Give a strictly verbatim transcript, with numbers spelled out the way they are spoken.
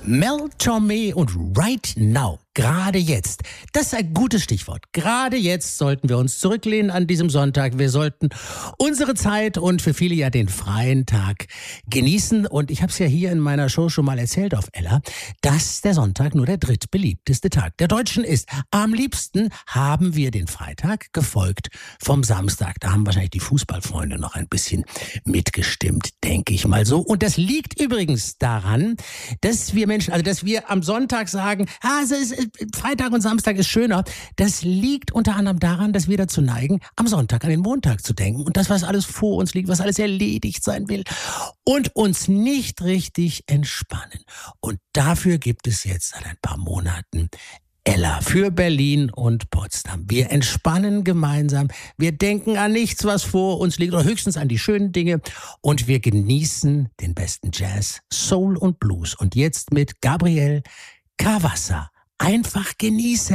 Mel Tormé und Right Now, gerade jetzt. Das ist ein gutes Stichwort. Gerade jetzt sollten wir uns zurücklehnen an diesem Sonntag. Wir sollten unsere Zeit und für viele ja den freien Tag genießen. Und ich habe es ja hier in meiner Show schon mal erzählt auf Ella, dass der Sonntag nur der drittbeliebteste Tag der Deutschen ist. Am liebsten haben wir den Freitag gefolgt vom Samstag. Da haben wahrscheinlich die Fußballfreunde noch ein bisschen mitgestimmt, denke ich mal so. Und das liegt übrigens daran, dass wir Menschen, also dass wir am Sonntag sagen, ah, es ist, Freitag und Samstag ist schöner. Das liegt unter anderem daran, dass wir dazu neigen, am Sonntag an den Montag zu denken und das, was alles vor uns liegt, was alles erledigt sein will und uns nicht richtig entspannen. Und dafür gibt es jetzt seit ein paar Monaten Ella für Berlin und Potsdam. Wir entspannen gemeinsam, wir denken an nichts, was vor uns liegt, oder höchstens an die schönen Dinge, und wir genießen den besten Jazz, Soul und Blues. Und jetzt mit Gabriel Cavassa. Einfach genießen.